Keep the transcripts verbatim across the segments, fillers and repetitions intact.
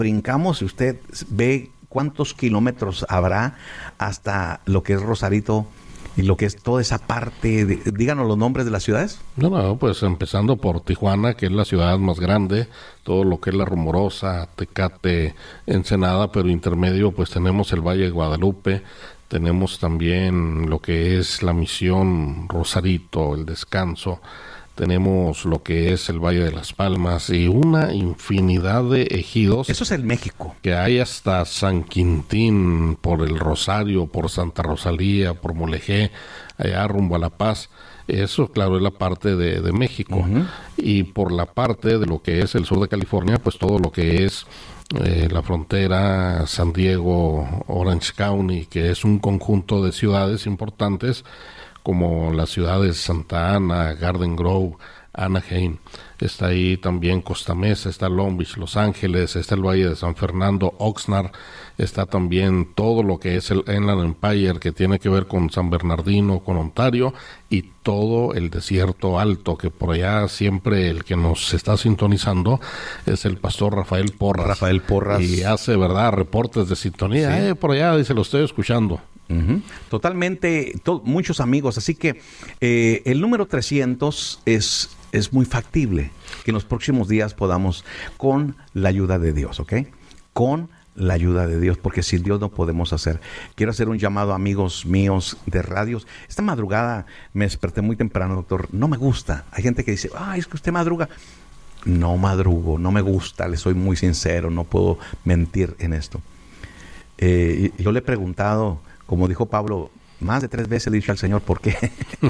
brincamos y usted ve cuántos kilómetros habrá hasta lo que es Rosarito y lo que es toda esa parte. De, díganos los nombres de las ciudades. No, no, pues empezando por Tijuana, que es la ciudad más grande, todo lo que es La Rumorosa, Tecate, Ensenada, pero intermedio pues tenemos el Valle de Guadalupe, tenemos también lo que es La Misión, Rosarito, El Descanso, tenemos lo que es el Valle de las Palmas y una infinidad de ejidos. Eso es el México. Que hay hasta San Quintín, por el Rosario, por Santa Rosalía, por Mulegé, allá rumbo a La Paz. Eso, claro, es la parte de, de México. Uh-huh. Y por la parte de lo que es el sur de California, pues todo lo que es eh, la frontera, San Diego, Orange County, que es un conjunto de ciudades importantes, como las ciudades Santa Ana, Garden Grove, Anaheim, está ahí también Costa Mesa, está Long Beach, Los Ángeles, está el Valle de San Fernando, Oxnard, está también todo lo que es el Inland Empire, que tiene que ver con San Bernardino, con Ontario, y todo el desierto alto, que por allá siempre el que nos está sintonizando es el pastor Rafael Porras. Rafael Porras. Y hace, ¿verdad?, reportes de sintonía. Sí. Eh, por allá, dice, lo estoy escuchando. Uh-huh. Totalmente, to- muchos amigos, así que eh, el número trescientos es, es muy factible que en los próximos días podamos, con la ayuda de Dios, ¿ok? Con la ayuda de Dios, porque sin Dios no podemos hacer. Quiero hacer un llamado a amigos míos de radios. Esta madrugada me desperté muy temprano, doctor, no me gusta. Hay gente que dice, ay, es que usted madruga. No madrugo, no me gusta, le soy muy sincero, no puedo mentir en esto. Eh, yo le he preguntado, como dijo Pablo, más de tres veces le he dicho al Señor, ¿por qué?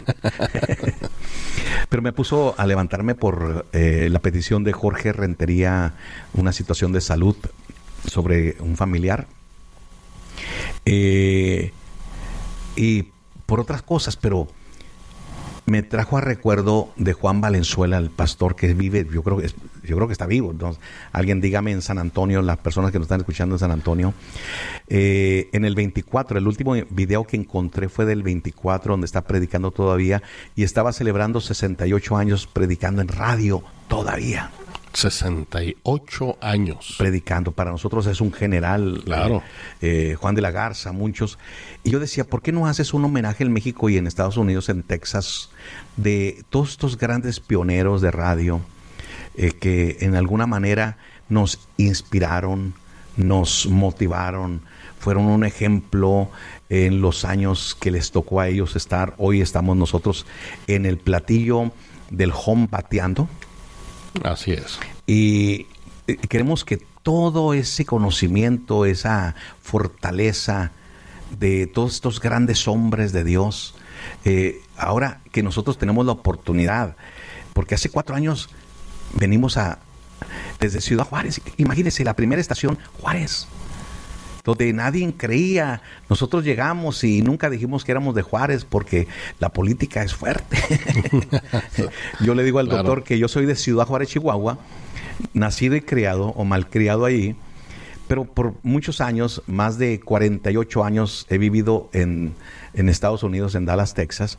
Pero me puso a levantarme por eh, la petición de Jorge Rentería, una situación de salud sobre un familiar. Eh, y por otras cosas, pero me trajo a recuerdo de Juan Valenzuela, el pastor que vive, yo creo que es, yo creo que está vivo. Entonces, alguien dígame en San Antonio, las personas que nos están escuchando en San Antonio, eh, en el veinticuatro, el último video que encontré fue del veinticuatro, donde está predicando todavía, y estaba celebrando sesenta y ocho años predicando en radio todavía. sesenta y ocho años. Predicando. Para nosotros es un general. Claro. Eh, eh, Juan de la Garza, muchos. Y yo decía, ¿por qué no haces un homenaje en México y en Estados Unidos, en Texas, de todos estos grandes pioneros de radio eh, que en alguna manera nos inspiraron, nos motivaron, fueron un ejemplo en los años que les tocó a ellos estar? Hoy estamos nosotros en el platillo del home bateando. Así es. Y queremos que todo ese conocimiento, esa fortaleza de todos estos grandes hombres de Dios, eh, ahora que nosotros tenemos la oportunidad, porque hace cuatro años venimos a desde Ciudad Juárez, imagínense, la primera estación, Juárez, donde nadie creía. Nosotros llegamos y nunca dijimos que éramos de Juárez porque la política es fuerte. Yo le digo al Claro. doctor que yo soy de Ciudad Juárez, Chihuahua, nacido y criado o malcriado ahí, pero por muchos años, más de cuarenta y ocho años, he vivido en, en Estados Unidos, en Dallas, Texas.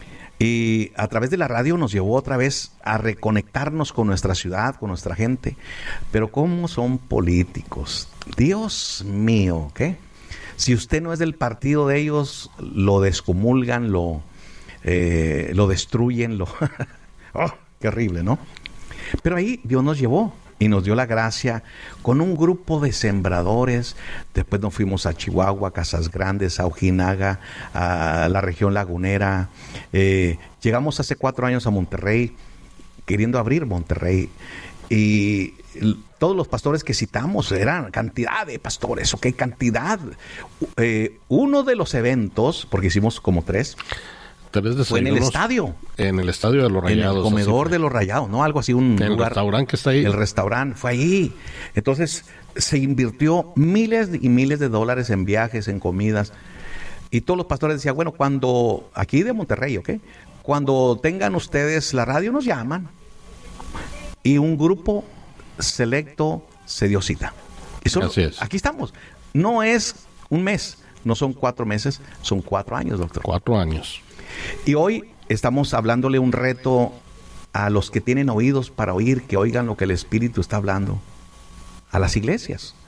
Y a través de la radio nos llevó otra vez a reconectarnos con nuestra ciudad, con nuestra gente. Pero ¿cómo son políticos? Dios mío, ¿qué? Si usted no es del partido de ellos, lo descomulgan, lo, eh, lo destruyen, lo... ¡Oh, qué horrible!, ¿no? Pero ahí Dios nos llevó y nos dio la gracia con un grupo de sembradores. Después nos fuimos a Chihuahua, a Casas Grandes, a Ojinaga, a la región lagunera. Eh, llegamos hace cuatro años a Monterrey, queriendo abrir Monterrey. Y todos los pastores que citamos eran cantidad de pastores, ¿ok? Cantidad. Eh, uno de los eventos, porque hicimos como tres, fue en el estadio. En el estadio de los Rayados. En el comedor de los Rayados, ¿no? Algo así, un el lugar. El restaurante que está ahí. El restaurante, fue ahí. Entonces, se invirtió miles y miles de dólares en viajes, en comidas. Y todos los pastores decían, bueno, cuando, aquí de Monterrey, ¿ok? Cuando tengan ustedes la radio, nos llaman. Y un grupo selecto se dio cita. Y solo, Así es. Aquí estamos. No es un mes, no son cuatro meses, son cuatro años, doctor. Cuatro años. Y hoy estamos hablándole un reto a los que tienen oídos para oír, que oigan lo que el Espíritu está hablando. A las iglesias.